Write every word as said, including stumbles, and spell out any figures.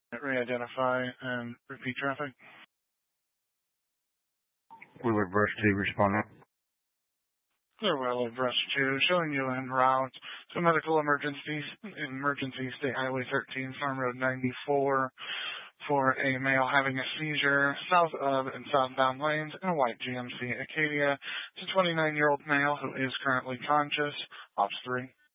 Re-identify and repeat traffic. We would rush to respondent. Clear well of rush two, showing you en route to medical emergencies, emergency State Highway thirteen, Farm Road ninety-four, for a male having a seizure south of and southbound lanes in a white G M C Acadia. It's a twenty-nine-year-old male who is currently conscious. Ops three.